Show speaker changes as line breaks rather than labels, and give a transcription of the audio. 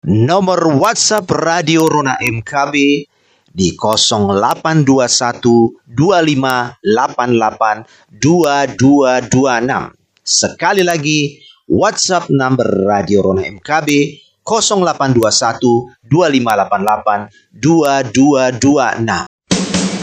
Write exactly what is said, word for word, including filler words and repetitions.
Nomor WhatsApp Radio Rona M K B di nol delapan dua satu dua lima delapan delapan dua dua dua enam. Sekali lagi, WhatsApp number Radio Rona M K B nol delapan dua satu dua lima delapan delapan dua dua dua enam.